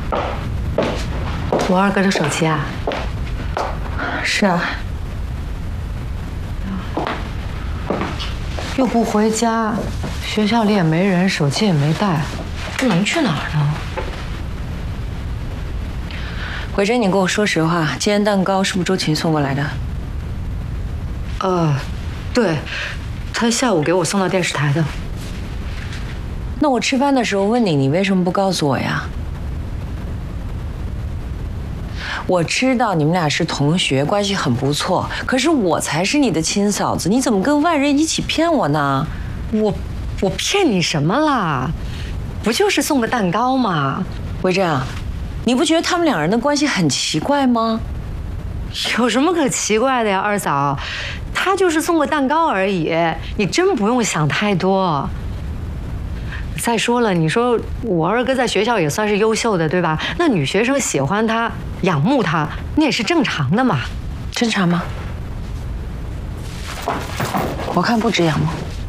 我二哥的手机啊？ 是啊。 又不回家，学校里也没人，手机也没带，这能去哪儿呢？ 慧珍，你跟我说实话，今天蛋糕是不是周琴送过来的？ 对，他下午给我送到电视台的。 那我吃饭的时候问你，你为什么不告诉我呀？我知道你们俩是同学，关系很不错，可是我才是你的亲嫂子，你怎么跟外人一起骗我呢？ 我骗你什么啦？不就是送个蛋糕吗？ 慧珍啊，你不觉得他们两人的关系很奇怪吗？ 有什么可奇怪的呀，二嫂？他就是送个蛋糕而已，你真不用想太多。再说了，你说我二哥在学校也算是优秀的，对吧？那女学生喜欢他、仰慕他，那也是正常的嘛。 正常吗？我看不止仰慕。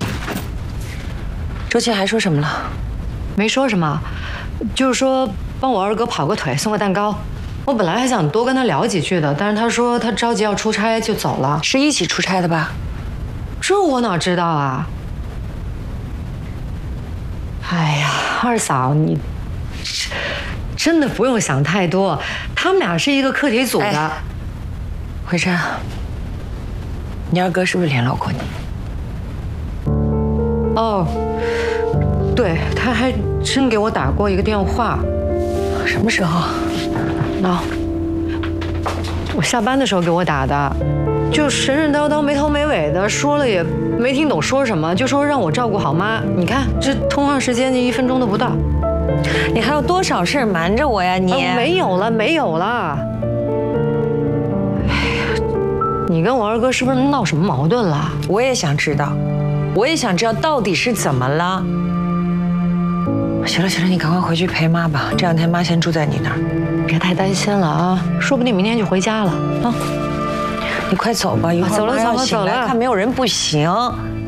周琴还说什么了？ 没说什么，就是说帮我二哥跑个腿，送个蛋糕。我本来还想多跟他聊几句的，但是他说他着急要出差就走了。 是一起出差的吧？ 这我哪知道啊！哎呀，二嫂，你真的不用想太多，他们俩是一个课题组的。 慧珍，你二哥是不是联络过你？ 哦，对，他还真给我打过一个电话。 什么时候？ 我下班的时候给我打的，就神神叨叨、没头没尾的，说了也没听懂说什么，就说让我照顾好妈。你看这通话时间就1分钟都不到。 你还有多少事瞒着我呀你？ 没有了，没有了。哎呀，你跟我二哥是不是闹什么矛盾了？ 我也想知道，我也想知道到底是怎么了。行了行了，你赶快回去陪妈吧，这2天妈先住在你那儿。 别太担心了啊，说不定明天就回家了啊。 你快走吧，一会儿妈要醒来看没有人不行。